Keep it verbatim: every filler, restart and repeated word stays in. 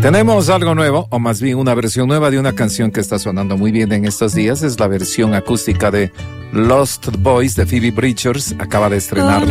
Tenemos algo nuevo, o más bien una versión nueva de una canción que está sonando muy bien en estos días. Es la versión acústica de Lost Boys de Phoebe Bridgers. Acaba de estrenarla.